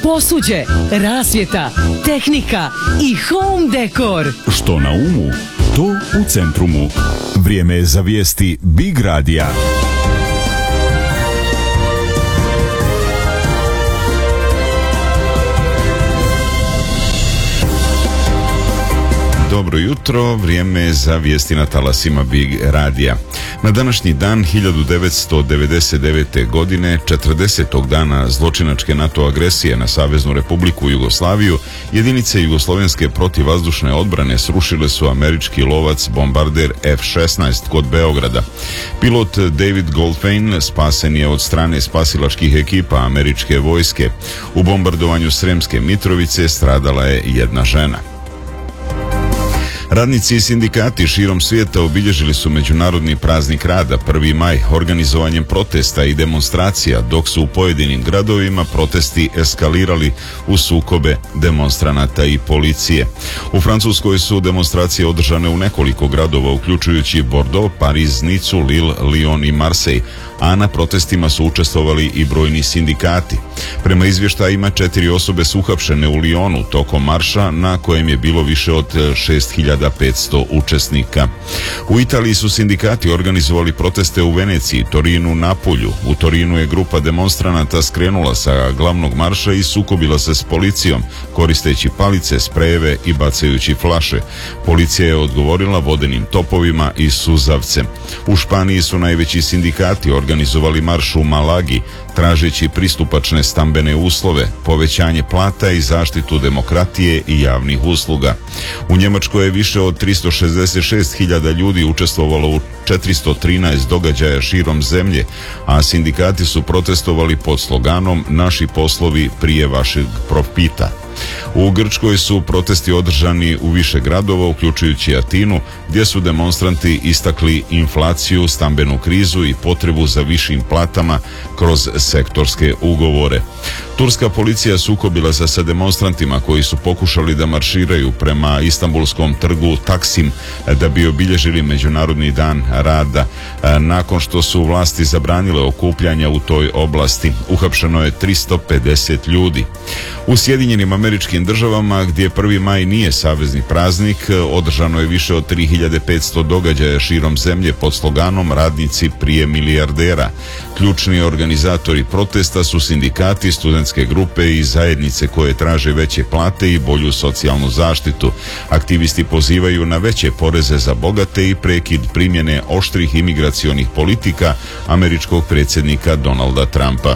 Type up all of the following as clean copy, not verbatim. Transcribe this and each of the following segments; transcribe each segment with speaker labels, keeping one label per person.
Speaker 1: posuđe, rasvjeta, tehnika i home dekor.
Speaker 2: Što na umu, to u Centrumu. Vrijeme je za vijesti Big Radija. Dobro jutro, vrijeme je za vijesti na talasima Big Radija. Na današnji dan 1999. godine, 40. dana zločinačke NATO agresije na Saveznu Republiku Jugoslaviju, jedinice jugoslovenske protivvazdušne odbrane srušile su američki lovac bombarder F-16 kod Beograda. Pilot David Goldfein spasen je od strane spasilačkih ekipa američke vojske. U bombardovanju Sremske Mitrovice stradala je jedna žena. Radnici i sindikati širom svijeta obilježili su Međunarodni praznik rada 1. maj organizovanjem protesta i demonstracija, dok su u pojedinim gradovima protesti eskalirali u sukobe demonstranata i policije. U Francuskoj su demonstracije održane u nekoliko gradova, uključujući Bordeaux, Pariz, Nicu, Lille, Lyon i Marseille, a na protestima su učestvovali i brojni sindikati. Prema izvještajima 4 osobe su uhapšene u Lyonu tokom marša na kojem je bilo više od 6500 učesnika. U Italiji su sindikati organizovali proteste u Veneciji, Torinu, Napulju. U Torinu je grupa demonstranata skrenula sa glavnog marša i sukobila se s policijom, koristeći palice, sprejeve i bacajući flaše. Policija je odgovorila vodenim topovima i suzavcem. U Španiji su najveći sindikati organizovali marš u Malagi, tražeći pristupačne stambene uslove, povećanje plata i zaštitu demokratije i javnih usluga. U Njemačkoj je više od 366.000 ljudi učestvovalo u 413 događaja širom zemlje, a sindikati su protestovali pod sloganom "Naši poslovi prije vašeg profita". U Grčkoj su protesti održani u više gradova, uključujući Atinu, gdje su demonstranti istakli inflaciju, stambenu krizu i potrebu za višim platama kroz sektorske ugovore. Turska policija sukobila se sa demonstrantima koji su pokušali da marširaju prema Istanbulskom trgu Taksim da bi obilježili Međunarodni dan rada. Nakon što su vlasti zabranile okupljanja u toj oblasti, uhapšeno je 350 ljudi. U Sjedinjenim Američkim Državama, gdje 1. maj nije savezni praznik, održano je više od 3500 događaja širom zemlje pod sloganom "Radnici prije milijardera". Ključni organizatori protesta su sindikati, studentske grupe i zajednice koje traže veće plate i bolju socijalnu zaštitu. Aktivisti pozivaju na veće poreze za bogate i prekid primjene oštrih imigracionih politika američkog predsjednika Donalda Trumpa.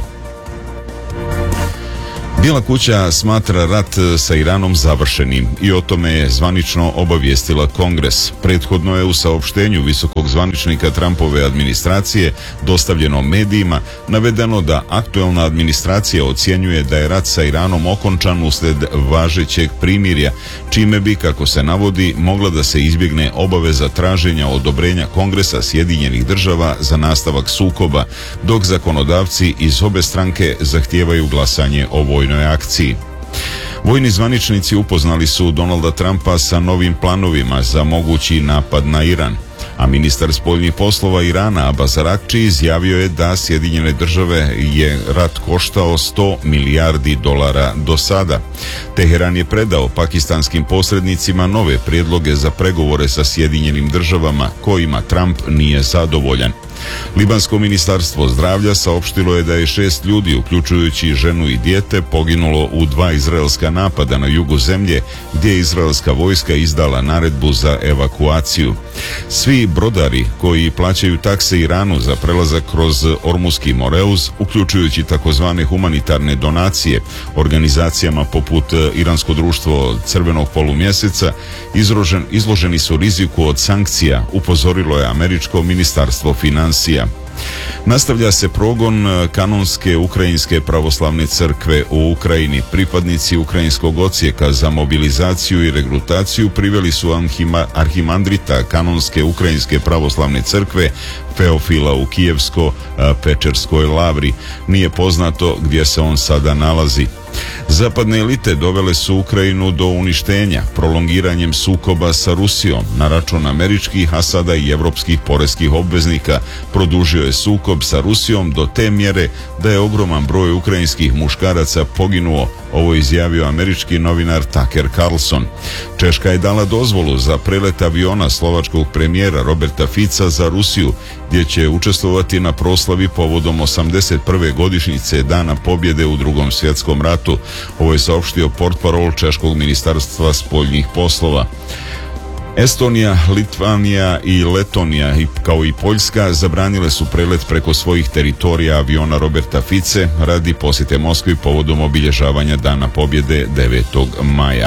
Speaker 2: Bijela kuća smatra rat sa Iranom završenim i o tome je zvanično obavijestila Kongres. Prethodno je u saopštenju visokog zvaničnika Trumpove administracije, dostavljeno medijima, navedeno da aktuelna administracija ocjenjuje da je rat sa Iranom okončan uslijed važećeg primirja, čime bi, kako se navodi, mogla da se izbjegne obaveza traženja odobrenja Kongresa Sjedinjenih Država za nastavak sukoba, dok zakonodavci iz obe stranke zahtijevaju glasanje o vojnoj akciji. Vojni zvaničnici upoznali su Donalda Trumpa sa novim planovima za mogući napad na Iran, a ministar spoljnih poslova Irana Abbas Araghči izjavio je da Sjedinjene Države je rat koštao $100 milijardi do sada. Teheran je predao pakistanskim posrednicima nove prijedloge za pregovore sa Sjedinjenim Državama, kojima Trump nije zadovoljan. Libansko ministarstvo zdravlja saopštilo je da je 6 ljudi, uključujući ženu i dijete, poginulo u 2 izraelska napada na jugu zemlje, gdje je izraelska vojska izdala naredbu za evakuaciju. Svi brodari koji plaćaju takse Iranu za prelazak kroz Ormuski Moreuz, uključujući takozvane humanitarne donacije organizacijama poput Iransko društvo Crvenog polumjeseca, izloženi su riziku od sankcija, upozorilo je američko ministarstvo financija. Nastavlja se progon kanonske ukrajinske pravoslavne crkve u Ukrajini. Pripadnici ukrajinskog odsjeka za mobilizaciju i regrutaciju priveli su arhimandrita kanonske ukrajinske pravoslavne crkve Feofila u Kijevsko-Pečerskoj lavri. Nije poznato gdje se on sada nalazi. Zapadne elite dovele su Ukrajinu do uništenja prolongiranjem sukoba sa Rusijom na račun američkih, a sada i evropskih poreskih obveznika. Produžio je sukob sa Rusijom do te mjere da je ogroman broj ukrajinskih muškaraca poginuo. Ovo je izjavio američki novinar Tucker Carlson. Češka je dala dozvolu za prelet aviona slovačkog premijera Roberta Fica za Rusiju, gdje će učestvovati na proslavi povodom 81. godišnjice Dana pobjede u Drugom svjetskom ratu. Ovo je saopštio portparol Češkog ministarstva spoljnih poslova. Estonija, Litvanija i Letonija, kao i Poljska, zabranile su prelet preko svojih teritorija aviona Roberta Fice radi posjete Moskvi povodom obilježavanja Dana pobjede 9. maja.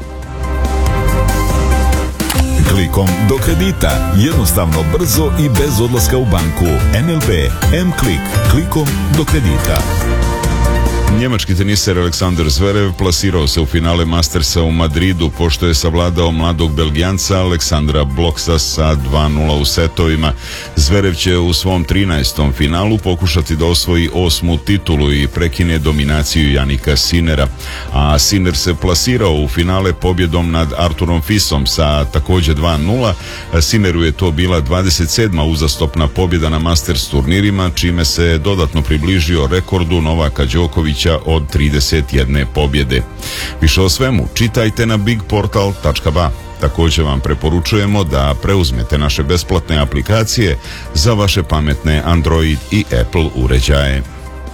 Speaker 3: Klikom do kredita. Jednostavno, brzo i bez odlaska u banku. NLB M-Klik. Klikom do kredita.
Speaker 2: Njemački teniser Aleksandar Zverev plasirao se u finale Mastersa u Madridu pošto je savladao mladog Belgijanca Aleksandra Bloksa sa 2:0 u setovima. Zverev će u svom 13. finalu pokušati da osvoji 8. titulu i prekine dominaciju Janika Sinera. A Sinner se plasirao u finale pobjedom nad Arturom Fisom sa također 2:0. Sinneru je to bila 27. uzastopna pobjeda na Masters turnirima, čime se dodatno približio rekordu Novaka Đokovića od 31 pobjede. Više o svemu čitajte na bigportal.ba. Također vam preporučujemo da preuzmete naše besplatne aplikacije za vaše pametne Android i Apple uređaje.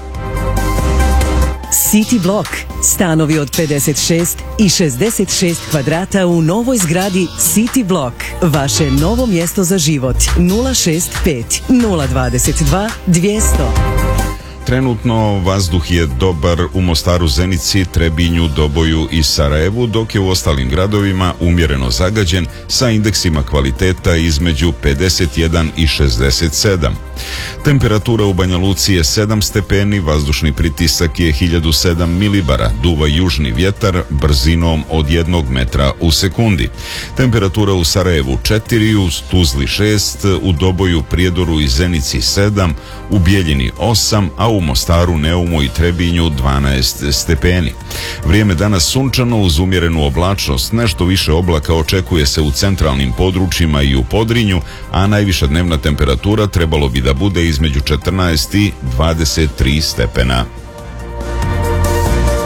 Speaker 4: City Block. Stanovi od 56 i 66 kvadrata u novoj zgradi City Block. Vaše novo mjesto za život. 065 022 200.
Speaker 2: Trenutno vazduh je dobar u Mostaru, Zenici, Trebinju, Doboju i Sarajevu, dok je u ostalim gradovima umjereno zagađen sa indeksima kvaliteta između 51 i 67. Temperatura u Banja Luci je 7 stepeni, vazdušni pritisak je 1007 milibara, duva južni vjetar brzinom od 1 metra u sekundi. Temperatura u Sarajevu 4, u Tuzli 6, u Doboju, Prijedoru i Zenici 7, u Bijeljini 8, a u Mostaru, Neumu i Trebinju 12 stepeni. Vrijeme danas sunčano uz umjerenu oblačnost, nešto više oblaka očekuje se u centralnim područjima i u Podrinju, a najviša dnevna temperatura trebalo bi da bude između 14 i 23 stepena.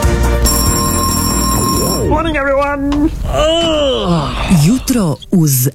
Speaker 5: Morning everyone!
Speaker 4: Jutro uz